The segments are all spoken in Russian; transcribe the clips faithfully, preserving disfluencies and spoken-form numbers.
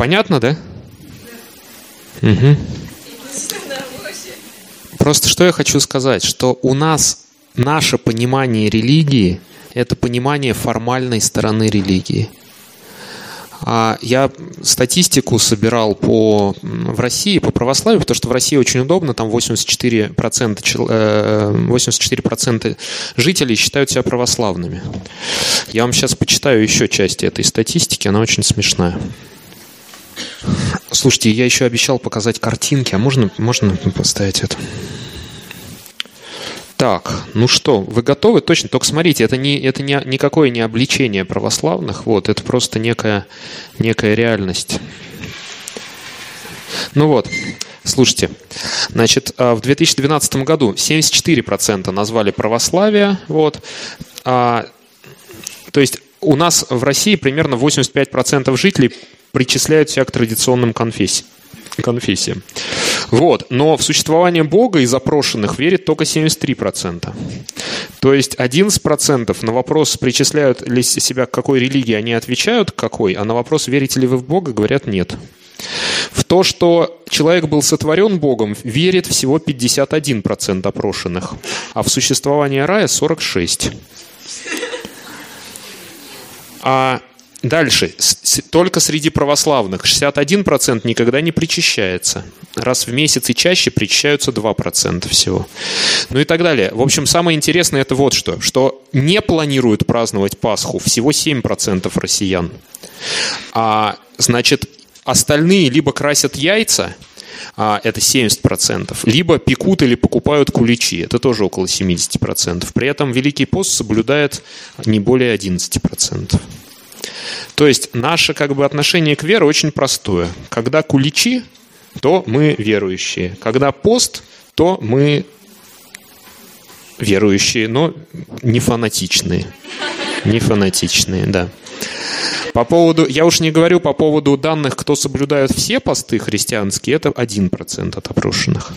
Понятно, да? Угу. Просто что я хочу сказать, что у нас наше понимание религии – это понимание формальной стороны религии. Я статистику собирал по, в России, по православию, потому что в России очень удобно, там восемьдесят четыре процента, восемьдесят четыре процента жителей считают себя православными. Я вам сейчас почитаю еще части этой статистики, она очень смешная. Слушайте, я еще обещал показать картинки, а можно, можно поставить это? Так, ну что, вы готовы? Точно, только смотрите, это, не, это не, никакое не обличение православных, вот, это просто некая, некая реальность. Ну вот, слушайте, значит, в две тысячи двенадцатом году семьдесят четыре процента назвали православие, вот, а, то есть у нас в России примерно восемьдесят пять процентов жителей причисляют себя к традиционным конфессиям. конфессиям. Вот. Но в существование Бога из опрошенных верит только семьдесят три процента. То есть одиннадцать процентов на вопрос, причисляют ли себя к какой религии, они отвечают к какой, а на вопрос, верите ли вы в Бога, говорят нет. В то, что человек был сотворен Богом, верит всего пятьдесят один процент опрошенных, а в существование рая сорок шесть процентов. А дальше. Только среди православных шестьдесят один процент никогда не причащается. Раз в месяц и чаще причащаются два процента всего. Ну и так далее. В общем, самое интересное это вот что. Что не планируют праздновать Пасху всего семь процентов россиян. А, значит, остальные либо красят яйца, а, это семьдесят процентов, либо пекут или покупают куличи. Это тоже около семьдесят процентов. При этом Великий пост соблюдает не более одиннадцать процентов. То есть наше как бы отношение к вере очень простое. Когда куличи, то мы верующие. Когда пост, то мы верующие, но не фанатичные. Не фанатичные, да. По поводу, я уж не говорю по поводу данных, кто соблюдает все посты христианские, это один процент от опрошенных.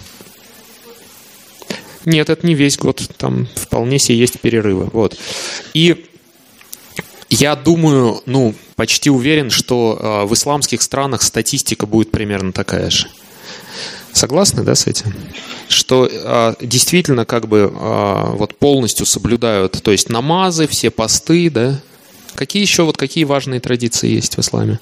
Нет, это не весь год, там вполне себе есть перерывы. Вот. И я думаю, ну, почти уверен, что э, в исламских странах статистика будет примерно такая же. Согласны, да, с этим? Что э, действительно как бы э, вот полностью соблюдают, то есть намазы, все посты, да? Какие еще вот какие важные традиции есть в исламе?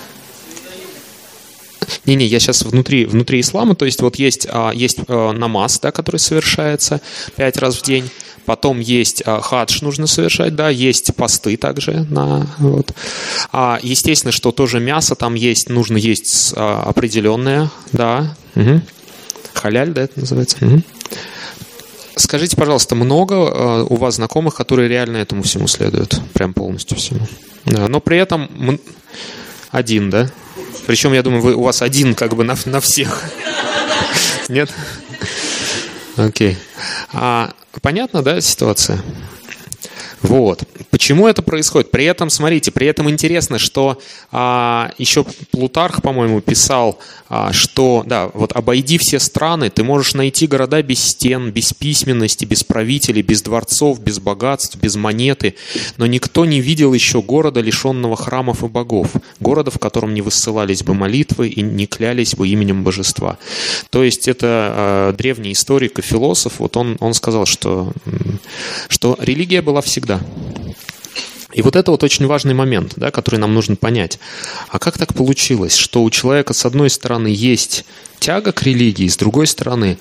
Не-не, я сейчас внутри, внутри ислама, то есть вот есть, э, есть э, намаз, да, который совершается пять раз в день. Потом есть а, хадж нужно совершать, да, есть посты также. На, вот. а, естественно, что тоже мясо там есть, нужно есть а, определенное, да. Угу. Халяль, да, это называется. Угу. Скажите, пожалуйста, много а, у вас знакомых, которые реально этому всему следуют? Прям полностью всему. Да, но при этом м- один, да? Причем, я думаю, вы, у вас один как бы на, на всех. Нет? Окей. А, понятно, да, ситуация? Вот. Почему это происходит? При этом, смотрите, при этом интересно, что а, еще Плутарх, по-моему, писал, а, что, да, вот обойди все страны, ты можешь найти города без стен, без письменности, без правителей, без дворцов, без богатств, без монеты, но никто не видел еще города, лишенного храмов и богов, города, в котором не высылались бы молитвы и не клялись бы именем божества. То есть это а, древний историк и философ, вот он, он сказал, что, что религия была всегда. И вот это вот очень важный момент, да, который нам нужно понять. А как так получилось, что у человека с одной стороны есть тяга к религии, с другой стороны,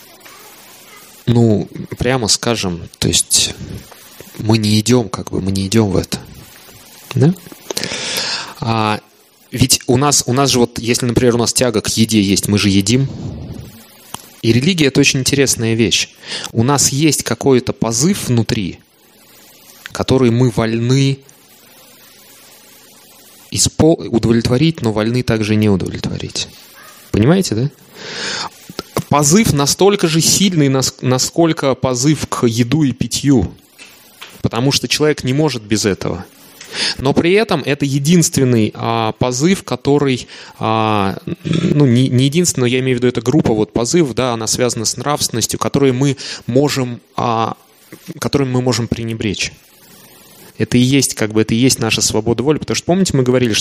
ну, прямо скажем, то есть мы не идем, как бы, мы не идем в это. Да? А, ведь у нас, у нас же вот, если, например, у нас тяга к еде есть, мы же едим. И религия – это очень интересная вещь. У нас есть какой-то позыв внутри, который мы вольны испол... удовлетворить, но вольны также не удовлетворить. Понимаете, да? Позыв настолько же сильный, насколько позыв к еду и питью. Потому что человек не может без этого. Но при этом это единственный а, позыв, который, а, ну не, не единственный, но я имею в виду, это группа вот позывов, да, она связана с нравственностью, которой мы можем, а, которым мы можем пренебречь. Это и есть, как бы, это и есть наша свобода воли. Потому что, помните, мы говорили,